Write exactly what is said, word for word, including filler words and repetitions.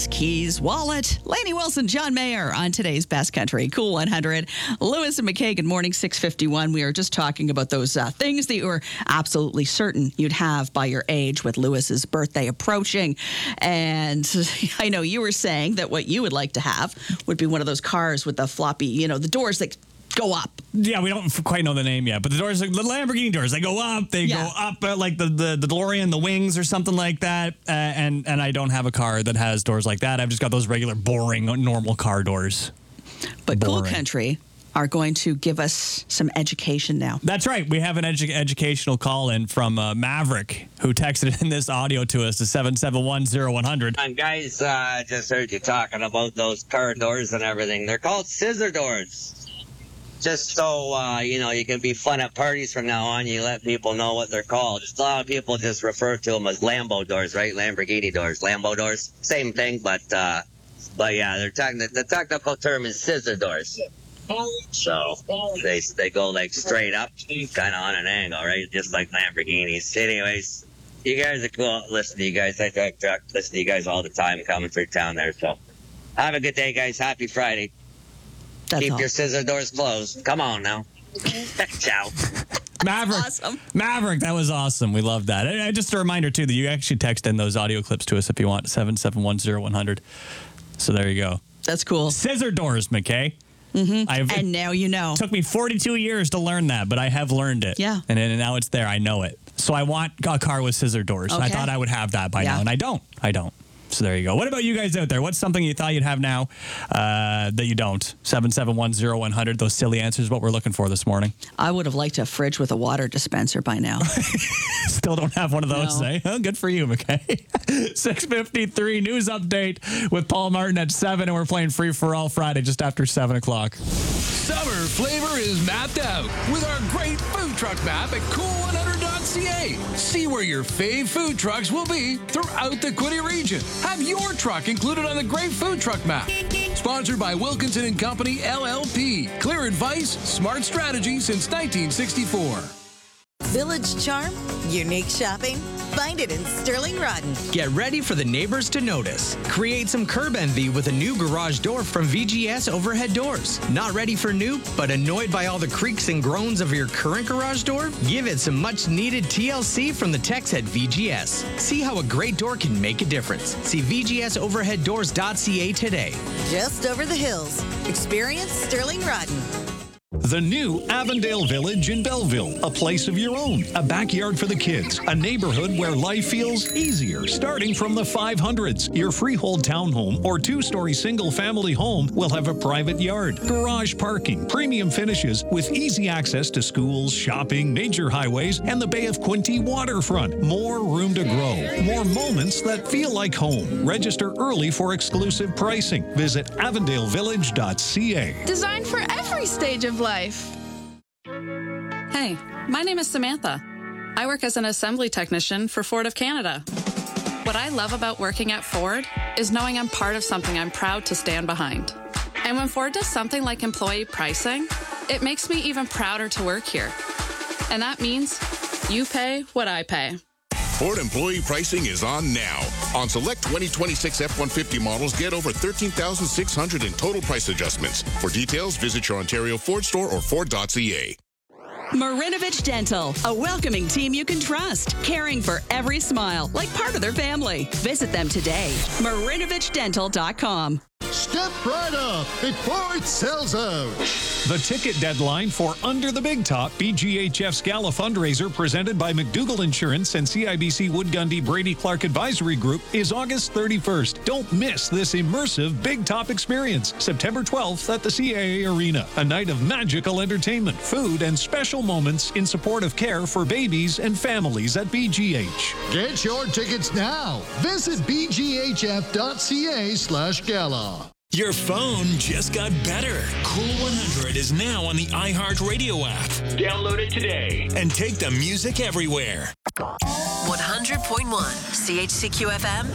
phones, keys, wallet. Lainey Wilson, John Mayer on today's Best Country Cool one hundred. Lewis and McKay, good morning, six fifty-one. We are just talking about those uh, things that you were absolutely certain you'd have by your age with Lewis's birthday approaching. And I know you were saying that what you would like to have would be one of those cars with the floppy, you know, the doors that go up. Yeah, we don't quite know the name yet, but the doors, the Lamborghini doors, they go up. They Yeah. go up uh, like the, the the DeLorean, the wings, or something like that. Uh, and and I don't have a car that has doors like that. I've just got those regular, boring, normal car doors. But Cool Boring. Country are going to give us some education now. That's right. We have an edu- educational call in from uh, Maverick, who texted in this audio to us to seven seven one zero one hundred. And guys, uh, just heard you talking about those car doors and everything. They're called scissor doors. Just so, uh, you know, you can be fun at parties from now on. You let people know what they're called. Just a lot of people just refer to them as Lambo doors, right? Lamborghini doors, Lambo doors. Same thing, but, uh, but yeah, they're techni- the technical term is scissor doors. So they they go like straight up, kind of on an angle, right? Just like Lamborghinis. Anyways, you guys are cool. Listen to you guys. I talk, talk, listen to you guys all the time coming through town there. So have a good day, guys. Happy Friday. That's Keep all. your scissor doors closed. Come on now. Ciao. Maverick, Awesome. Maverick, that was awesome. We love that. And, uh, just a reminder, too, that you actually text in those audio clips to us if you want, seven seven one zero one hundred. So there you go. That's cool. Scissor doors, McKay. Mm-hmm. I've, And now you know. It took me forty-two years to learn that, but I have learned it. Yeah. And, and now it's there. I know it. So I want a car with scissor doors. I Okay. thought I would have that by Yeah. now, and I don't. I don't. So there you go. What about you guys out there? What's something you thought you'd have now uh, that you don't? seven seven one zero one hundred. Those silly answers, what we're looking for this morning. I would have liked a fridge with a water dispenser by now. Still don't have one of those, No. eh? Oh, good for you, McKay. six fifty-three news update with Paul Martin at seven, and we're playing Free for All Friday just after seven o'clock. Summer flavor is mapped out with our great food truck map at cool one hundred dot c a. See where your fave food trucks will be throughout the Quinte region. Have your truck included on the great food truck map. Sponsored by Wilkinson and Company, L L P. Clear advice, smart strategy since nineteen sixty-four. Village charm, unique shopping. Find it in Sterling Rodden. Get ready for the neighbors to notice. Create some curb envy with a new garage door from V G S Overhead Doors. Not ready for new, but annoyed by all the creaks and groans of your current garage door? Give it some much needed T L C from the techs at V G S. See how a great door can make a difference. See V G S overhead doors dot c a today. Just over the hills. Experience Sterling Rodden. The new Avondale Village in Belleville, a place of your own, a backyard for the kids, a neighborhood where life feels easier, starting from the five hundreds. Your freehold townhome or two-story single-family home will have a private yard, garage parking, premium finishes with easy access to schools, shopping, major highways, and the Bay of Quinte waterfront. More room to grow, more moments that feel like home. Register early for exclusive pricing. Visit avondale village dot c a. Designed for every stage of life. Hey, my name is Samantha. I work as an assembly technician for Ford of Canada. What I love about working at Ford is knowing I'm part of something I'm proud to stand behind. And when Ford does something like employee pricing, it makes me even prouder to work here. And that means you pay what I pay. Ford employee pricing is on now. On select twenty twenty-six F one fifty models, get over thirteen thousand six hundred in total price adjustments. For details, visit your Ontario Ford store or Ford dot c a. Marinovich Dental, a welcoming team you can trust, caring for every smile like part of their family. Visit them today. marinovich dental dot com. Step right up before it sells out. The ticket deadline for Under the Big Top B G H F's Gala fundraiser presented by McDougall Insurance and C I B C Wood Gundy Brady Clark Advisory Group is August thirty-first. Don't miss this immersive Big Top experience. September twelfth at the C A A Arena. A night of magical entertainment, food, and special moments in support of care for babies and families at B G H. Get your tickets now. Visit b g h f dot c a slash gala. Your phone just got better. Cool one hundred is now on the iHeartRadio app. Download it today and take the music everywhere. one hundred point one C H C Q F M.